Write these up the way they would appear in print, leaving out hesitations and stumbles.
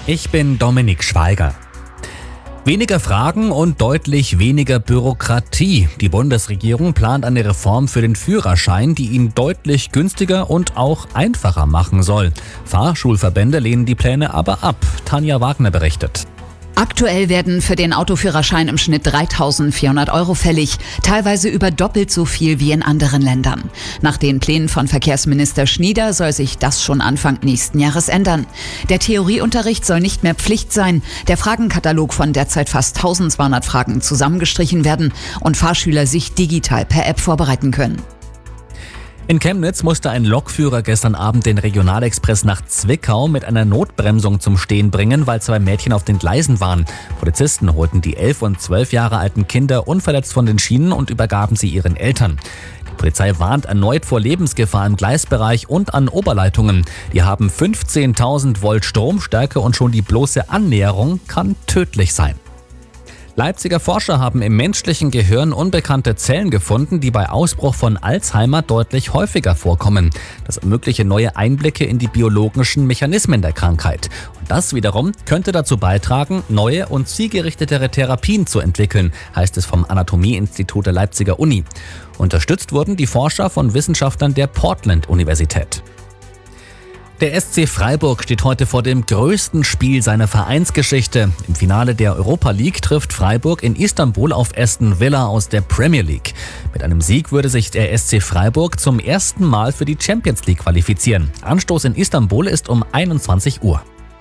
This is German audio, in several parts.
Ich bin Dominik Schweiger. Weniger Fragen und deutlich weniger Bürokratie. Die Bundesregierung plant eine Reform für den Führerschein, die ihn deutlich günstiger und auch einfacher machen soll. Fahrschulverbände lehnen die Pläne aber ab. Tanja Wagner berichtet. Aktuell werden für den Autoführerschein im Schnitt 3.400 € fällig, teilweise über doppelt so viel wie in anderen Ländern. Nach den Plänen von Verkehrsminister Schnieder soll sich das schon Anfang nächsten Jahres ändern. Der Theorieunterricht soll nicht mehr Pflicht sein, der Fragenkatalog von derzeit fast 1.200 Fragen zusammengestrichen werden und Fahrschüler sich digital per App vorbereiten können. In Chemnitz musste ein Lokführer gestern Abend den Regionalexpress nach Zwickau mit einer Notbremsung zum Stehen bringen, weil 2 Mädchen auf den Gleisen waren. Polizisten holten die 11 und 12 Jahre alten Kinder unverletzt von den Schienen und übergaben sie ihren Eltern. Die Polizei warnt erneut vor Lebensgefahr im Gleisbereich und an Oberleitungen. Die haben 15.000 Volt Stromstärke und schon die bloße Annäherung kann tödlich sein. Leipziger Forscher haben im menschlichen Gehirn unbekannte Zellen gefunden, die bei Ausbruch von Alzheimer deutlich häufiger vorkommen. Das ermögliche neue Einblicke in die biologischen Mechanismen der Krankheit. Und das wiederum könnte dazu beitragen, neue und zielgerichtetere Therapien zu entwickeln, heißt es vom Anatomie-Institut der Leipziger Uni. Unterstützt wurden die Forscher von Wissenschaftlern der Portland-Universität. Der SC Freiburg steht heute vor dem größten Spiel seiner Vereinsgeschichte. Im Finale der Europa League trifft Freiburg in Istanbul auf Aston Villa aus der Premier League. Mit einem Sieg würde sich der SC Freiburg zum ersten Mal für die Champions League qualifizieren. Anstoß in Istanbul ist um 21 Uhr.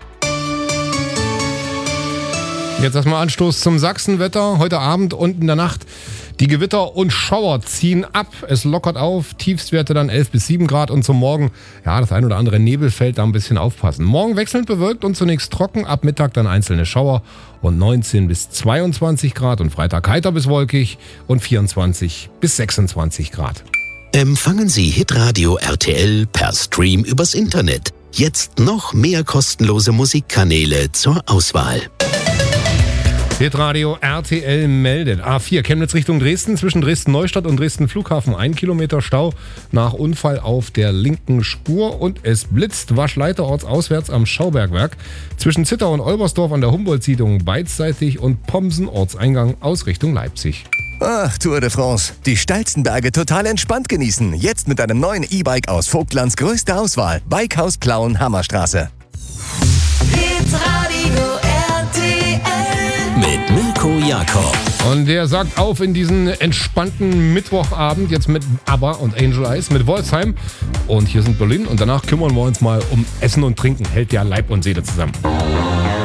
Jetzt erstmal Anstoß zum Sachsenwetter. Heute Abend und in der Nacht. Die Gewitter und Schauer ziehen ab. Es lockert auf. Tiefstwerte dann 11 bis 7 Grad. Und zum Morgen, das ein oder andere Nebelfeld, da ein bisschen aufpassen. Morgen wechselnd bewölkt und zunächst trocken. Ab Mittag dann einzelne Schauer und 19 bis 22 Grad. Und Freitag heiter bis wolkig und 24 bis 26 Grad. Empfangen Sie Hitradio RTL per Stream übers Internet. Jetzt noch mehr kostenlose Musikkanäle zur Auswahl. Hitradio RTL meldet. A4 Chemnitz Richtung Dresden, zwischen Dresden-Neustadt und Dresden-Flughafen 1 Kilometer Stau nach Unfall auf der linken Spur und es blitzt Waschleiterorts auswärts am Schaubergwerk zwischen Zittau und Olbersdorf an der Humboldt-Siedlung beidseitig und Pomsen Ortseingang aus Richtung Leipzig. Ach, Tour de France. Die steilsten Berge total entspannt genießen. Jetzt mit einem neuen E-Bike aus Vogtlands größter Auswahl. Bikehaus Plauen Hammerstraße. Mit Mirko Jakob. Und der sagt auf in diesen entspannten Mittwochabend jetzt mit ABBA und Angel Eyes mit Wolfsheim. Und hier sind Berlin und danach kümmern wir uns mal um Essen und Trinken. Hält ja Leib und Seele zusammen.